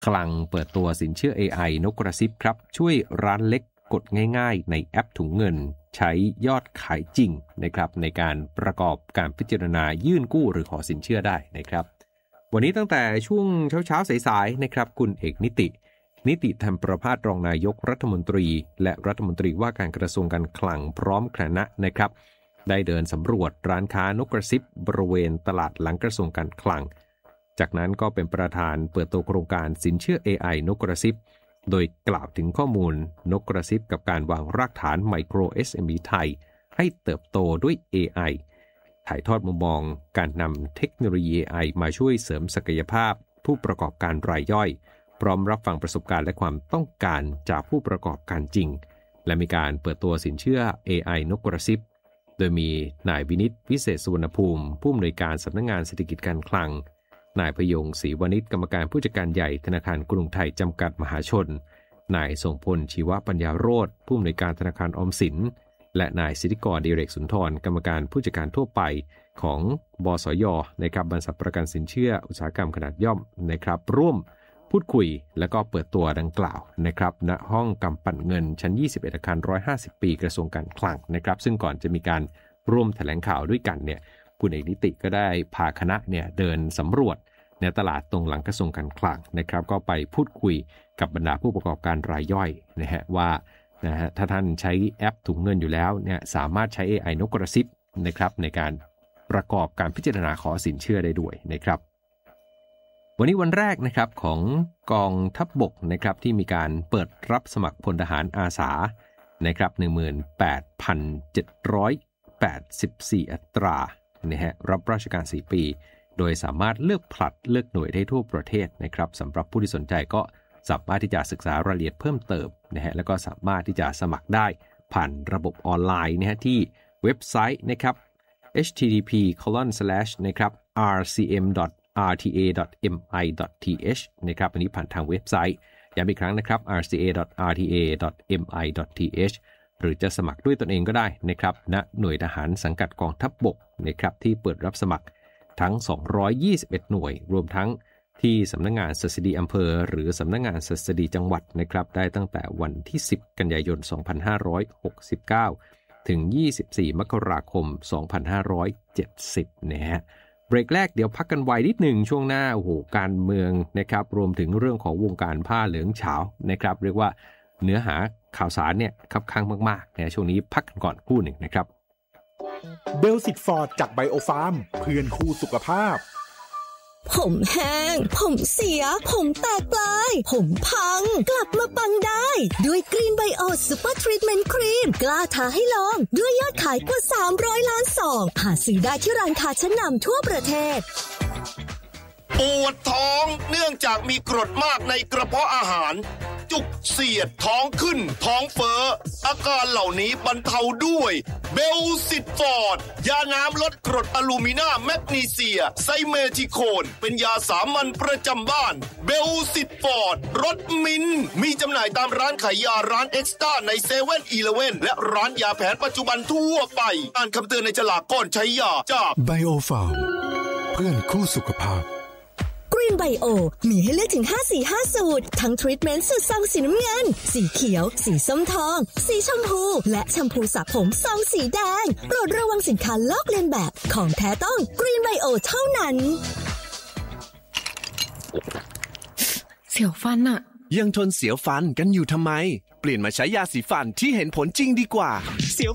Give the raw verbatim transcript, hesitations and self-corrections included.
คลังเปิดตัวสินเชื่อ เอ ไอ นกกระซิบครับช่วยร้านเล็กกดง่ายๆในแอปถุงเงินใช้ยอดขายจริงนะครับในการประกอบการพิจารณายื่นกู้หรือขอสินเชื่อได้นะครับวันนี้ตั้งแต่ช่วงเช้าๆสายๆนะครับคุณเอกนิตินิติธรรมประภาสรองนายกรัฐมนตรีและรัฐมนตรีว่าการกระทรวงการคลังพร้อมคณะนะครับได้เดินสำรวจร้านค้านกกระซิบบริเวณตลาดหลังกระทรวงการคลังจากนั้นก็เป็นประธานเปิดตัวโครงการสินเชื่อ เอ ไอ นกกระซิบโดยกล่าวถึงข้อมูลนกกระซิบกับการวางรากฐานไมโคร เอส เอ็ม อี ไทยให้เติบโตด้วย เอ ไอ ถ่ายทอดมุมมองการนำเทคโนโลยี เอ ไอ มาช่วยเสริมศักยภาพผู้ประกอบการรายย่อยพร้อมรับฟังประสบการณ์และความต้องการจากผู้ประกอบการจริงและมีการเปิดตัวสินเชื่อ เอ ไอ นกกระซิบโดยมีนายวินิตวิเศษสุวรรณภูมิผู้อำนวยการสำนักงานเศรษฐกิจการคลังนายพยงศรีวณิชกรรมการผู้จัดการใหญ่ธนาคารกรุงไทยจำกัดมหาชนนายทรงพลชีวปัญญาโรจน์ผู้อำนวยการธนาคารออมสินและนายสิทธิกรดิเรกสุนทรกรรมการผู้จัดการทั่วไปของบสยนะครับบริษัทประกันสินเชื่ออุตสาหกรรมขนาดย่อมนะครับร่วมพูดคุยและก็เปิดตัวดังกล่าวนะครับณห้องกำปั่นเงินชั้นยี่สิบเอ็ดอาคารหนึ่งร้อยห้าสิบปีกระทรวงการคลังนะครับซึ่งก่อนจะมีการร่วมแถลงข่าวด้วยกันเนี่ยคุณเอกนิติก็ได้พาคณะเนี่ยเดินสำรวจในตลาดตรงหลังกระทรวงการคลังนะครับก็ไปพูดคุยกับบรรดาผู้ประกอบการรายย่อยนะฮะว่านะฮะถ้าท่านใช้แอปถุงเงินอยู่แล้วเนี่ยสามารถใช้ เอ ไอ นกกระซิบนะครับในการประกอบการพิจารณาขอสินเชื่อได้ด้วยนะครับวันนี้วันแรกนะครับของกองทัพบกนะครับที่มีการเปิดรับสมัครพลทหารอาสานะครับ หนึ่งหมื่นแปดพันเจ็ดร้อยแปดสิบสี่ อัตรานะฮะรับราชการสี่ปีโดยสามารถเลือกผลัดเลือกหน่วยได้ทั่วประเทศนะครับสำหรับผู้ที่สนใจก็สามารถที่จะศึกษารายละเอียดเพิ่มเติมนะฮะแล้วก็สามารถที่จะสมัครได้ผ่านระบบออนไลน์นะฮะที่เว็บไซต์นะครับ เอช ที ที พี คอลอน สแลช นะครับ อาร์ ซี เอ็ม ดอท อาร์ ที เอ ดอท เอ็ม ไอ ดอท ที เอช นะครับอันนี้ผ่านทางเว็บไซต์ย้ำอีกครั้งนะครับ อาร์ ซี เอ ดอท อาร์ ที เอ ดอท เอ็ม ไอ ดอท ที เอช หรือจะสมัครด้วยตนเองก็ได้นะครับณหน่วยทหารสังกัดกองทัพบกนะครับที่เปิดรับสมัครทั้งสองร้อยยี่สิบเอ็ดหน่วยรวมทั้งที่สำนักงานศัสดีอำเภอหรือสำนักงานศัสดีจังหวัดนะครับได้ตั้งแต่วันที่สิบกันยายนสองพันห้าร้อยหกสิบเก้าถึงยี่สิบสี่มกราคมสองพันห้าร้อยเจ็ดสิบนะฮะเบรกแรกเดี๋ยวพักกันไว้นิดหนึ่งช่วงหน้าโอ้โหการเมืองนะครับรวมถึงเรื่องของวงการผ้าเหลืองเฉานะครับเรียกว่าเนื้อหาข่าวสารเนี่ยคับคั่งมากๆนะช่วงนี้พักกันก่อนครู่หนึ่งนะครับเบลสิตฟอร์ดจากไบโอฟาร์มเพื่อนคู่สุขภาพผมแห้งผมเสียผมแตกปลายผมพังกลับมาปังได้ด้วยกรีนไบโอซูเปอร์ทรีทเมนต์ครีมกล้าท้าให้ลองด้วยยอดขายกว่าสามร้อยล้านซองหาซื้อได้ที่ร้านค้าชั้นนำทั่วประเทศปวดท้องเนื่องจากมีกรดมากในกระเพาะอาหารจุกเสียดท้องขึ้นท้องเฟ้ออาการเหล่านี้บรรเทาด้วยเบลซิตฟอร์ดยาน้ำลดกรดอะลูมิเนียมแมกนีเซียไซเมทิโคนเป็นยาสามัญประจำบ้านเบลซิตฟอร์ดรสมินมีจำหน่ายตามร้านขายยาร้านเอ็กซ์ต้าในเซเว่นอีเลฟเว่นและร้านยาแผนปัจจุบันทั่วไปอ่านคำเตือนในฉลากก่อนใช้ยาจากไบโอฟาร์มเพื่อนคู่สุขภาพกรีนไบโอมีให้เลือกถึงห้าสีห้าสูตรทั้งทรีทเมนต์สูตรซองสีน้ำเงินสีเขียวสีส้มทองสีชมพูและแชมพูสระผมซองสีแดงโปรดระวังสินค้าลอกเลียนแบบของแท้ต้องกรีนไบโอเท่านั้นเสียวฟันอะยังทนเสียวฟันกันอยู่ทำไมเปลี่ยนมาใช้ยาสีฟันที่เห็นผลจริงดีกว่าเสียว